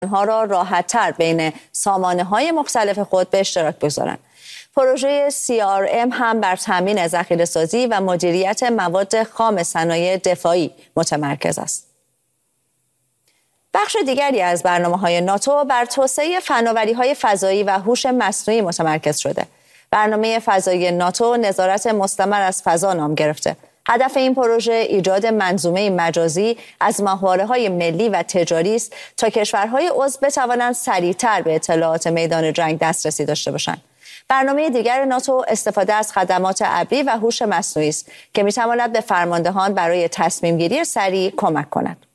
ها را راحت‌تر بین سامانه‌های مختلف خود به اشتراک بگذارند. پروژه CRM هم بر تامین ذخیره‌سازی و مدیریت مواد خام صنایع دفاعی متمرکز است. بخش دیگری از برنامه‌های ناتو بر توسعه فناوری‌های فضایی و هوش مصنوعی متمرکز شده. برنامه فضایی ناتو نظارت مستمر از فضا نام گرفته. هدف این پروژه ایجاد منظومه مجازی از ماهواره‌های ملی و تجاری است تا کشورهای عضو بتوانند سریعتر به اطلاعات میدان جنگ دسترسی داشته باشند. برنامه دیگر ناتو استفاده از خدمات ابری و هوش مصنوعی است که می‌تواند به فرماندهان برای تصمیم‌گیری سریع کمک کند.